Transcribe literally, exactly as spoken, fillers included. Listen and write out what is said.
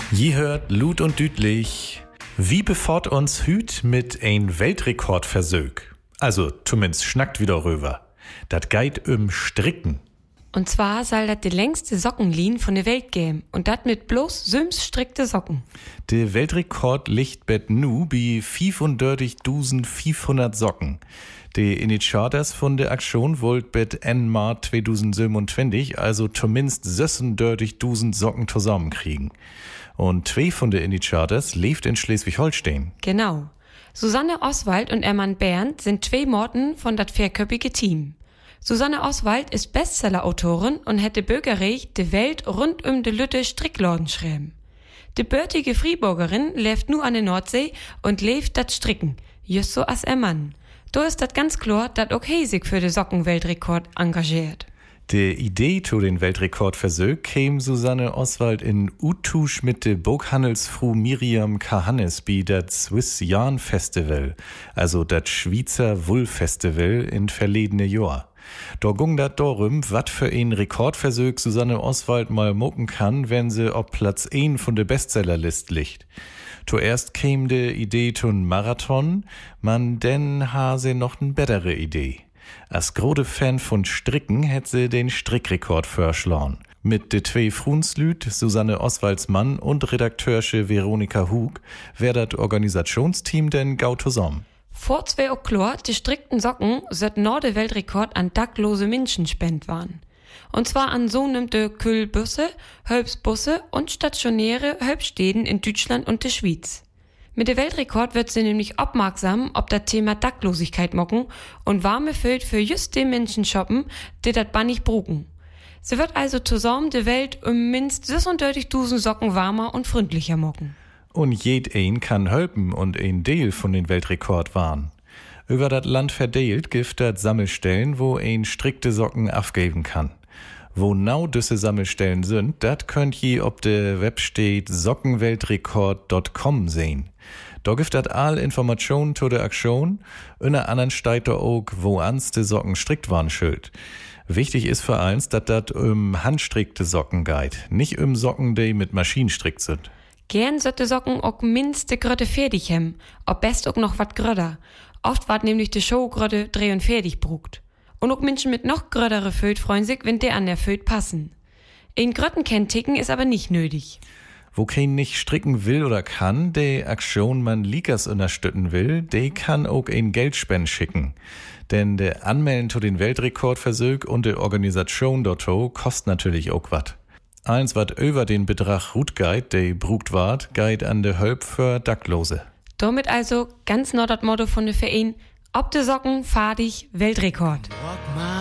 Je hört Lut und Düdlich. Wie befort uns Hüt mit ein Weltrekordversög? Also, zumindest schnackt wieder rüber. Dat geit um Stricken. Und zwar soll das die längste Sockenlin von der Welt geben. Und das mit bloß süms strikte Socken. Der Weltrekord liegt bet nu bei fünfundvierzigtausendfünfhundert Socken. Die Initiators von der Aktion wollt bet Ende März zweitausendsiebenundzwanzig also zumindest sechsunddreißigtausend Socken zusammenkriegen. Und zwei von der Initiators lebt in Schleswig-Holstein. Genau. Susanne Oswald und Ermann Bernd sind zwei Morten von dat vierköpfige Team. Susanne Oswald ist Bestseller-Autorin und hätte Bürgerrecht die Welt rund um de Lütte Strickladen schreiben. Die bürtige Friburgerin lebt nu an der Nordsee und lebt dat Stricken, just so as er Mann. Da ist dat ganz klar, dat auch he sich für den Sockenweltrekord engagiert. Die Idee zu den Weltrekordversög käme Susanne Oswald in Utusch mit der Buchhandelsfrau Miriam Kahannes bei dat Swiss Yarn Festival, also dat Schweizer Wollfestival in verledene Jahr. Da ging dat darum, wat für ein Rekordversög Susanne Oswald mal mucken kann, wenn sie ob Platz eins von der Bestsellerlist liegt. Zuerst käme die Idee zum Marathon, man denn ha sie noch n bettere Idee. Als grode Fan von Stricken hätte sie den Strickrekord vorschlagen. Mit de zwei Frunslüt, Susanne Oswalds Mann und Redakteursche Veronika Hug, wär dat Organisationsteam denn gau zusammen. Vor zwei Uhr klar, die strickten Socken sollten nur der Weltrekord an dacklose Menschen spend waren. Und zwar an so nimmte Kühlbusse, Hölpsbusse und stationäre Hölpstäden in Deutschland und der Schweiz. Mit der Weltrekord wird sie nämlich aufmerksam, ob das Thema Dacklosigkeit mocken und warme Föt für just die Menschen shoppen, die dat bannig bruken. Sie wird also zusammen die Welt um minst sechsunddreißigtausend Socken warmer und freundlicher mocken. Und jed ein kann helfen und ein Deal von den Weltrekord waren. Über das Land verdeelt gibt dat Sammelstellen, wo ein strikte Socken aufgeben kann. Wo genau diese Sammelstellen sind, dat könnt je ob der Website sockenweltrekord punkt com sehen. Da gibt dat all Informationen zu der Aktion, in der anderen steht da auch, wo ans de Socken strickt waren schild. Wichtig ist für eins, dass dat um handstrickte Socken geht, nicht um Socken, die mit Maschinen strickt sind. Gern sollte Socken auch minste Grötte fertig hem, ob best auch noch wat gröder. Oft ward nämlich die Show Grötte dreh und fertig brugt. Und auch Menschen mit noch grödere Föt freuen sich, wenn der an der Föt passen. In Grötten kennt ticken ist aber nicht nötig. Wo kein nicht stricken will oder kann, de Aktion man Likas unterstützen will, de kann auch ein Geldspend schicken. Denn der Anmelden zu den Weltrekordversög und der Organisation dorto kostet natürlich auch wat. Eins wat über den Betrag Rut geit, de brugt ward, geit an de Hölp für Dacklose. Damit also ganz neu das Motto von der Verein, ob de Socken, fadig, Weltrekord.